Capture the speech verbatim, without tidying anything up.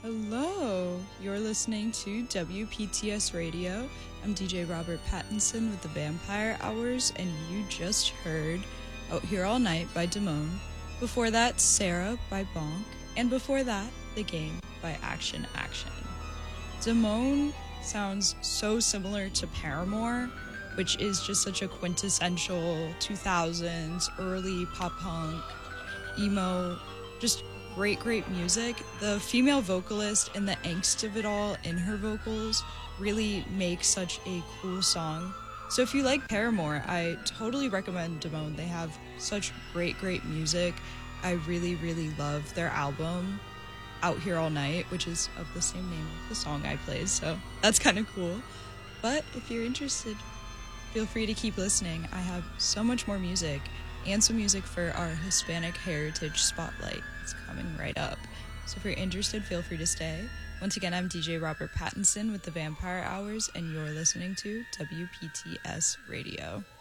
Hello, you're listening to W P T S Radio. I'm D J Robert Pattinson with the Vampire Hours, and you just heard Out Here All Night by Damone. Before that, Sarah by Bonk, and before that, The Game by Action Action. Damone sounds so similar to Paramore, which is just such a quintessential two thousands, early pop-punk, emo, just great, great music. The female vocalist and the angst of it all in her vocals really make such a cool song. So if you like Paramore, I totally recommend Damone. They have such great, great music. I really, really love their album, Out Here All Night, which is of the same name of the song I played, so that's kind of cool. But if you're interested, feel free to keep listening. I have so much more music and some music for our Hispanic Heritage Spotlight. It's coming right up. So if you're interested, feel free to stay. Once again, I'm D J Robert Pattinson with the Vampire Hours, and you're listening to W P T S Radio.